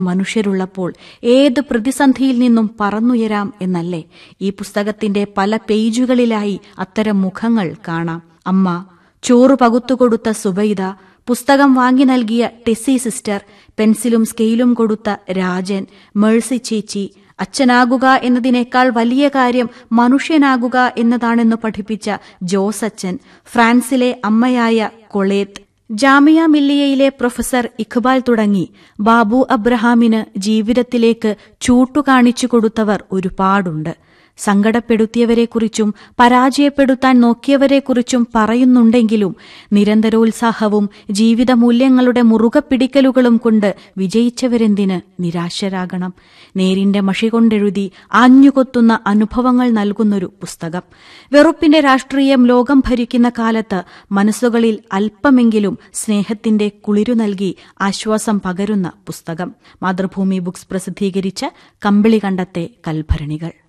മനുഷ്യരുള്ളപ്പോൾ ഏത് പ്രതിസന്ധിയിൽ നിന്നും പറന്നുയരാം എന്നല്ലേ? ഈ പുസ്തകത്തിന്റെ പല പേജുകളിലായി അത്തരം മുഖങ്ങൾ കാണാം. അമ്മ, ചോറ് പകുത്തുകൊടുത്ത സുബൈദ, പുസ്തകം വാങ്ങി നൽകിയ ടെസ്സി സിസ്റ്റർ, പെൻസിലും സ്കെയിലും കൊടുത്ത രാജൻ, മേഴ്സി ചേച്ചി, അച്ഛനാകുക എന്നതിനേക്കാൾ വലിയ കാര്യം മനുഷ്യനാകുക എന്നതാണെന്ന് പഠിപ്പിച്ച ജോസച്ചൻ, ഫ്രാൻസിലെ അമ്മയായ കൊളേത്ത്, ജാമിയ മില്ലിയയിലെ പ്രൊഫസർ ഇഖ്ബാൽ തുടങ്ങി ബാബു അബ്രഹാമിന് ജീവിതത്തിലേക്ക് ചൂട്ടുകാണിച്ചു കൊടുത്തവർ ഒരുപാടുണ്ട്. സങ്കടപ്പെടുത്തിയവരെക്കുറിച്ചും പരാജയപ്പെടുത്താൻ നോക്കിയവരെക്കുറിച്ചും പറയുന്നുണ്ടെങ്കിലും നിരന്തരോത്സാഹവും ജീവിതമൂല്യങ്ങളുടെ മുറുകെ പിടിക്കലുകളും കൊണ്ട് വിജയിച്ചവരെന്തിന് നിരാശരാകണം? നേരിന്റെ മഷി കൊണ്ടെഴുതി ആഞ്ഞുകൊത്തുന്ന അനുഭവങ്ങൾ നൽകുന്നൊരു പുസ്തകം. വെറുപ്പിന്റെ രാഷ്ട്രീയം ലോകം ഭരിക്കുന്ന കാലത്ത് മനസ്സുകളിൽ അല്പമെങ്കിലും സ്നേഹത്തിന്റെ കുളിരു നൽകി ആശ്വാസം പകരുന്ന പുസ്തകം. മാതൃഭൂമി ബുക്സ് പ്രസിദ്ധീകരിച്ച കമ്പിളികണ്ടത്തെ കൽഭരണികൾ.